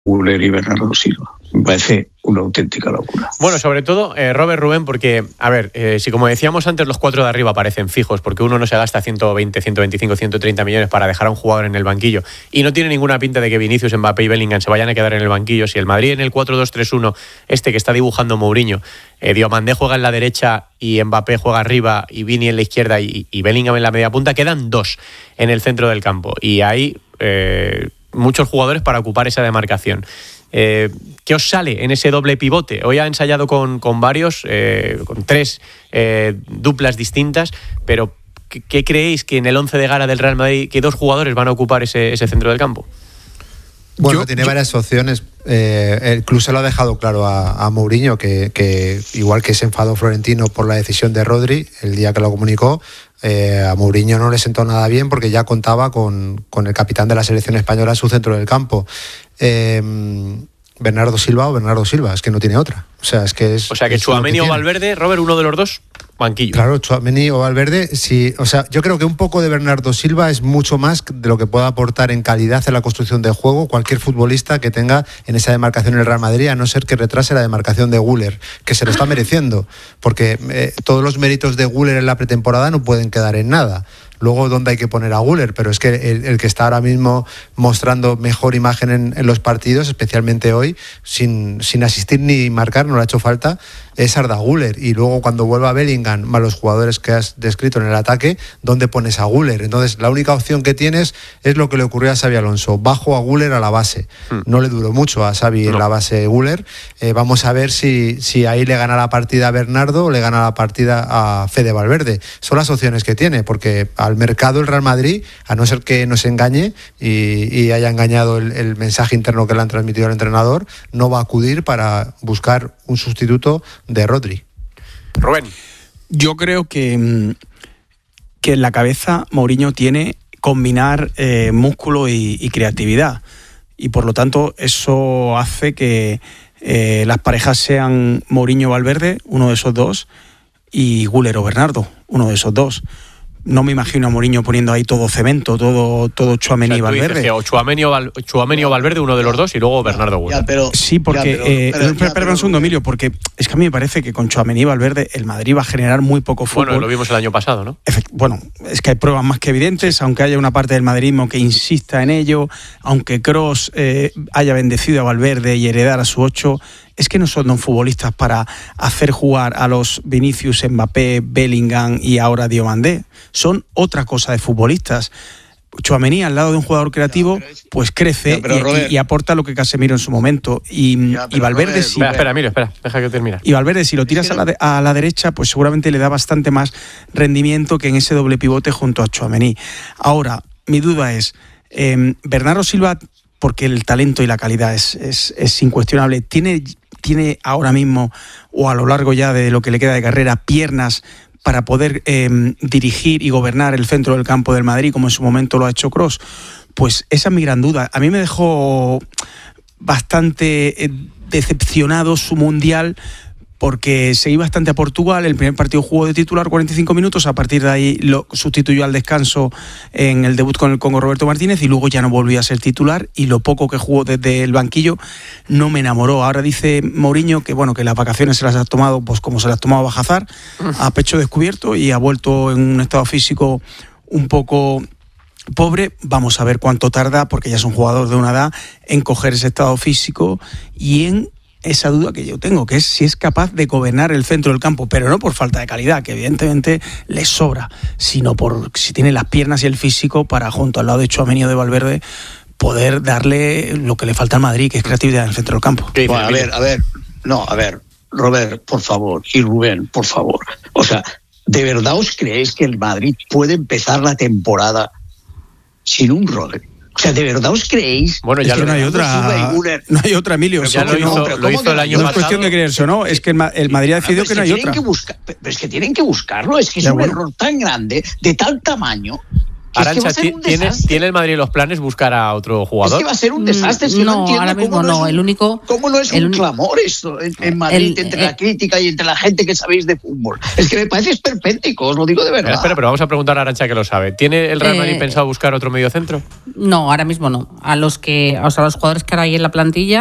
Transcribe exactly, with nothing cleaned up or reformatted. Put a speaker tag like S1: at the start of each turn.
S1: Güler y Bernardo Silva. Me parece una auténtica locura.
S2: Bueno, sobre todo, eh, Robert, Rubén, porque, a ver, eh, si como decíamos antes, los cuatro de arriba parecen fijos, porque uno no se gasta ciento veinte, ciento veinticinco, ciento treinta millones para dejar a un jugador en el banquillo, y no tiene ninguna pinta de que Vinicius, Mbappé y Bellingham se vayan a quedar en el banquillo. Si el Madrid en el cuatro dos tres uno, este que está dibujando Mourinho, eh, Diomandé juega en la derecha y Mbappé juega arriba y Vini en la izquierda y, y Bellingham en la media punta, quedan dos en el centro del campo, y hay eh, muchos jugadores para ocupar esa demarcación. Eh, ¿Qué os sale en ese doble pivote? Hoy ha ensayado con, con varios, eh, con tres eh, duplas distintas, pero ¿qué, ¿qué creéis que en el once de gala del Real Madrid, que dos jugadores van a ocupar ese, ese centro del campo?
S3: Bueno,
S4: yo,
S3: tiene
S4: yo...
S3: varias opciones. Eh, el club se lo ha dejado claro a, a Mourinho, que, que igual que se enfadó Florentino por la decisión de Rodri el día que lo comunicó, eh, a Mourinho no le sentó nada bien porque ya contaba con, con el capitán de la selección española en su centro del campo. Eh, Bernardo Silva o Bernardo Silva, es que no tiene otra. O sea, es que es.
S2: O sea, que Tchouaméni o Valverde, Robert, uno de los dos, banquillo.
S3: Claro, Tchouaméni o Valverde, sí. O sea, yo creo que un poco de Bernardo Silva es mucho más de lo que pueda aportar en calidad en la construcción de juego cualquier futbolista que tenga en esa demarcación en el Real Madrid, a no ser que retrase la demarcación de Güler, que se lo está mereciendo, porque eh, todos los méritos de Güler en la pretemporada no pueden quedar en nada. Luego, ¿dónde hay que poner a Güler? Pero es que el, el que está ahora mismo mostrando mejor imagen en, en los partidos, especialmente hoy, sin, sin asistir ni marcar, no le ha hecho falta, es Arda Güler. Y luego, cuando vuelva Bellingham, más los jugadores que has descrito en el ataque, ¿dónde pones a Güler? Entonces, la única opción que tienes es lo que le ocurrió a Xabi Alonso. Bajo a Güler a la base. Hmm. No le duró mucho a Xabi no. en la base Güler. Eh, vamos a ver si, si ahí le gana la partida a Bernardo o le gana la partida a Fede Valverde. Son las opciones que tiene, porque al mercado el Real Madrid, a no ser que nos engañe y, y haya engañado el, el mensaje interno que le han transmitido al entrenador, no va a acudir para buscar un sustituto de Rodri.
S2: Rubén.
S4: Yo creo que, que en la cabeza Mourinho tiene combinar eh, músculo y, y creatividad, y por lo tanto eso hace que eh, las parejas sean Mourinho-Valverde, uno de esos dos, y Güler o Bernardo, uno de esos dos. No me imagino a Mourinho poniendo ahí todo cemento, todo, todo Tchouaméni y Valverde.
S2: O Tchouaméni o, Val, Tchouaméni o Valverde, uno de los dos, y luego Bernardo Güler.
S4: Sí, porque... Ya, pero, eh, pero, ya, perdón un segundo, Emilio, porque es que a mí me parece que con Tchouaméni y Valverde el Madrid va a generar muy poco fútbol.
S2: Bueno, lo vimos el año pasado, ¿no?
S4: Efect- bueno, es que hay pruebas más que evidentes, aunque haya una parte del madridismo que insista en ello, aunque Kroos eh, haya bendecido a Valverde y heredar a su ocho... Es que no son futbolistas para hacer jugar a los Vinicius, Mbappé, Bellingham y ahora Diomandé. Son otra cosa de futbolistas. Tchouaméni, al lado de un jugador creativo, pues crece
S1: ya,
S4: y,
S1: Robert,
S4: y, y aporta lo que Casemiro en su momento. Y,
S1: ya,
S4: y Valverde
S1: Robert,
S4: sí.
S2: Espera, espera, mira, espera, deja que termine.
S4: Y Valverde, si lo tiras a la, de, a la derecha, pues seguramente le da bastante más rendimiento que en ese doble pivote junto a Tchouaméni. Ahora, mi duda es, eh, Bernardo Silva, porque el talento y la calidad es, es, es incuestionable, tiene... tiene ahora mismo, o a lo largo ya de lo que le queda de carrera, piernas para poder eh, dirigir y gobernar el centro del campo del Madrid, como en su momento lo ha hecho Kroos. Pues esa es mi gran duda. A mí me dejó bastante eh, decepcionado su Mundial, porque seguí bastante a Portugal. El primer partido jugó de titular cuarenta y cinco minutos, a partir de ahí lo sustituyó al descanso en el debut con el Congo Roberto Martínez, y luego ya no volvió a ser titular, y lo poco que jugó desde el banquillo no me enamoró. Ahora dice Mourinho que bueno, que las vacaciones se las ha tomado pues como se las tomaba Bajazar, a pecho descubierto, y ha vuelto en un estado físico un poco pobre. Vamos a ver cuánto tarda, porque ya es un jugador de una edad, en coger ese estado físico y en esa duda que yo tengo, que es si es capaz de gobernar el centro del campo, pero no por falta de calidad, que evidentemente le sobra, sino por si tiene las piernas y el físico para, junto al lado de Tchouaméni o de Valverde, poder darle lo que le falta al Madrid, que es creatividad en el centro del campo.
S1: Bueno, a ver, a ver, no, a ver, Robert, por favor, y Rubén, por favor. O sea, ¿de verdad os creéis que el Madrid puede empezar la temporada sin un Rodri? O sea, ¿de verdad os creéis?
S4: Bueno, ya es que no hay otra, no hay otra, Emilio.
S2: Ya lo hizo, no, lo hizo el año
S4: no
S2: pasado.
S4: Es cuestión de creerse o no, es que el, el Madrid ha decidido que no hay otra.
S1: Que buscar, pero es que tienen que buscarlo, es que es claro, un bueno. error tan grande, de tal tamaño, Que
S2: Arantxa,
S1: es que va a ser un
S2: ¿tiene,
S1: desastre.
S2: ¿tiene el Madrid los planes buscar a otro
S1: Es
S2: jugador?
S1: que va a ser un desastre. Si
S5: no,
S1: no, entiendo
S5: ahora mismo
S1: cómo
S5: no.
S1: es un,
S5: El único,
S1: cómo no es
S5: el
S1: un
S5: uni-
S1: clamor esto en, en Madrid,
S5: el-
S1: entre
S5: el-
S1: la crítica y entre la gente que sabéis de fútbol. Es que me parece esperpéntico, os lo digo de verdad.
S2: Espera, espera, pero vamos a preguntar a Arantxa que lo sabe. ¿Tiene el Real Madrid
S5: Eh,
S2: pensado buscar otro mediocentro?
S5: No, ahora mismo no. A los que, o sea, a los jugadores que ahora hay en la plantilla